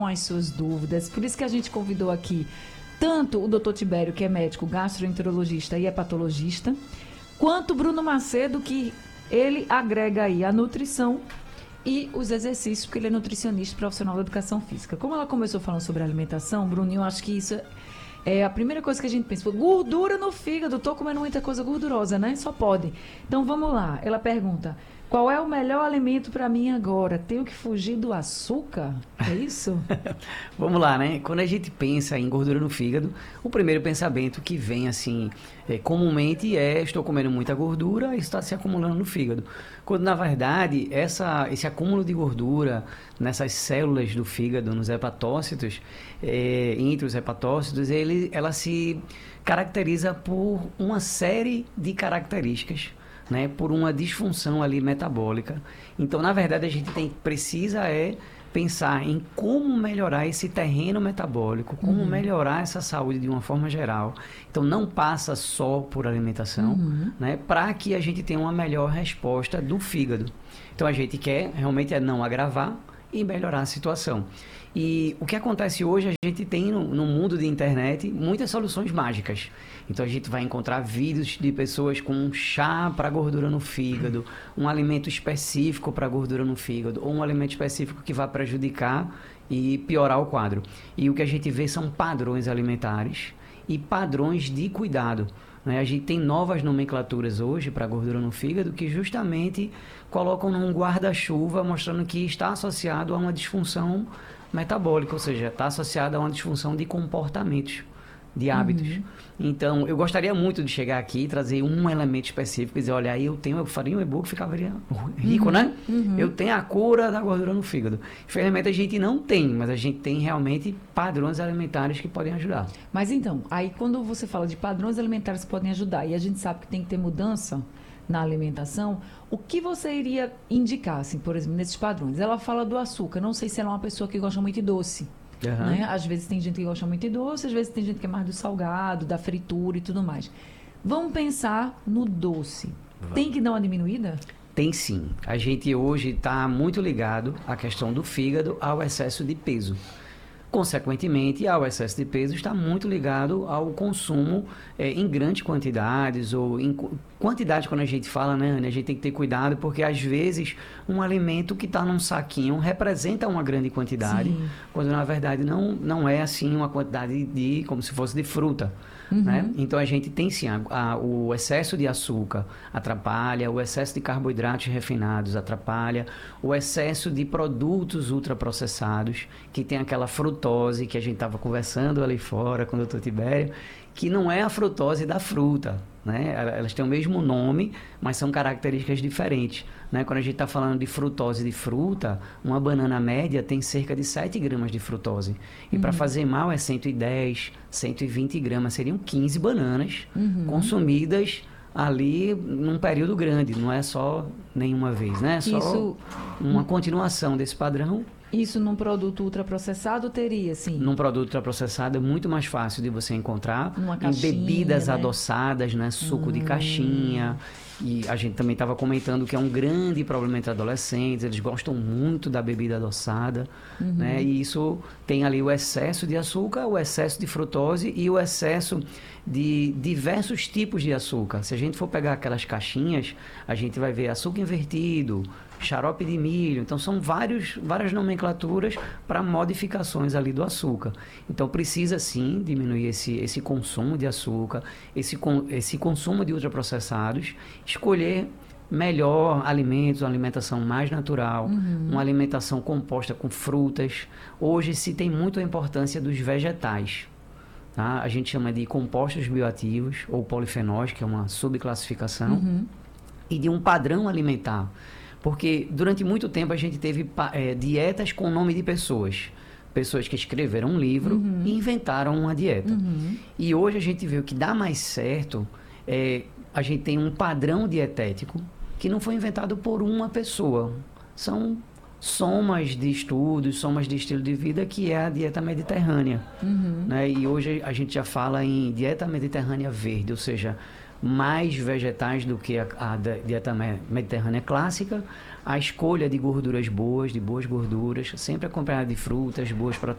as suas dúvidas. Por isso que a gente convidou aqui tanto o Dr. Tibério, que é médico gastroenterologista e hepatologista, quanto o Bruno Macedo, que ele agrega aí a nutrição e os exercícios, porque ele é nutricionista profissional da educação física. Como ela começou falando sobre alimentação, Bruninho, eu acho que isso é a primeira coisa que a gente pensa. Foi gordura no fígado, tô comendo muita coisa gordurosa, né? Só pode. Então vamos lá. Ela pergunta: qual é o melhor alimento para mim agora? Tenho que fugir do açúcar? É isso? Vamos lá, né? Quando a gente pensa em gordura no fígado, o primeiro pensamento que vem assim, comumente estou comendo muita gordura e está se acumulando no fígado. Quando na verdade esse acúmulo de gordura nessas células do fígado, nos hepatócitos, entre os hepatócitos, ela se caracteriza por uma série de características, né, por uma disfunção ali metabólica. Então, na verdade, a gente precisa pensar em como melhorar esse terreno metabólico, como melhorar essa saúde de uma forma geral. Então, não passa só por alimentação, né, para que a gente tenha uma melhor resposta do fígado. Então, a gente quer realmente não agravar e melhorar a situação. E o que acontece hoje, a gente tem no mundo de internet muitas soluções mágicas. Então a gente vai encontrar vídeos de pessoas com um chá para gordura no fígado, um alimento específico para gordura no fígado, ou um alimento específico que vai prejudicar e piorar o quadro. E o que a gente vê são padrões alimentares e padrões de cuidado. A gente tem novas nomenclaturas hoje para gordura no fígado que justamente colocam num guarda-chuva mostrando que está associado a uma disfunção metabólica, ou seja, está associado a uma disfunção de comportamentos, de hábitos. Então, eu gostaria muito de chegar aqui e trazer um elemento específico e dizer, olha, aí eu faria um e-book, ficaria rico, né? Eu tenho a cura da gordura no fígado. Infelizmente, a gente não tem, mas a gente tem realmente padrões alimentares que podem ajudar. Mas então, aí quando você fala de padrões alimentares que podem ajudar, e a gente sabe que tem que ter mudança na alimentação, o que você iria indicar, assim, por exemplo, nesses padrões? Ela fala do açúcar, não sei se ela é uma pessoa que gosta muito de doce. Né? Às vezes tem gente que gosta muito de doce, às vezes tem gente que é mais do salgado, da fritura e tudo mais. Vamos pensar no doce. Tem que dar uma diminuída? Tem sim. A gente hoje está muito ligado à questão do fígado, ao excesso de peso. Consequentemente, ao excesso de peso está muito ligado ao consumo em grandes quantidades, ou em quantidade, quando a gente fala, né, Ana, a gente tem que ter cuidado, porque às vezes um alimento que está num saquinho representa uma grande quantidade, quando na verdade não é assim uma quantidade como se fosse de fruta. Né? Então a gente tem sim, o excesso de açúcar atrapalha, o excesso de carboidratos refinados atrapalha, o excesso de produtos ultraprocessados, que tem aquela frutose que a gente estava conversando ali fora com o Dr. Tibério, que não é a frutose da fruta, né? Elas têm o mesmo nome, mas são características diferentes, né? Quando a gente está falando de frutose de fruta, uma banana média tem cerca de 7 gramas de frutose. E para fazer mal é 110, 120 gramas. Seriam 15 bananas consumidas ali num período grande. Não é só nenhuma vez, né? É só uma continuação desse padrão. Isso num produto ultraprocessado teria, sim? Num produto ultraprocessado é muito mais fácil de você encontrar. Uma em caixinha, bebidas né? adoçadas, né? Suco de caixinha. E a gente também estava comentando que é um grande problema entre adolescentes. Eles gostam muito da bebida adoçada, né? E isso tem ali o excesso de açúcar, o excesso de frutose e o excesso de diversos tipos de açúcar. Se a gente for pegar aquelas caixinhas, a gente vai ver açúcar invertido, xarope de milho. Então, são várias nomenclaturas para modificações ali do açúcar. Então, precisa sim diminuir esse consumo de açúcar, esse consumo de ultraprocessados, escolher melhor alimentos, uma alimentação mais natural, uma alimentação composta com frutas. Hoje se tem muito a importância dos vegetais. Tá? A gente chama de compostos bioativos ou polifenóis, que é uma subclassificação, e de um padrão alimentar. Porque durante muito tempo a gente teve dietas com nome de pessoas. Pessoas que escreveram um livro e inventaram uma dieta. E hoje a gente vê o que dá mais certo, a gente tem um padrão dietético que não foi inventado por uma pessoa. São somas de estudos, somas de estilo de vida, que é a dieta mediterrânea. Né? E hoje a gente já fala em dieta mediterrânea verde, ou seja, mais vegetais do que a dieta mediterrânea clássica, a escolha de gorduras boas, de boas gorduras, sempre acompanhada de frutas, boas proteínas.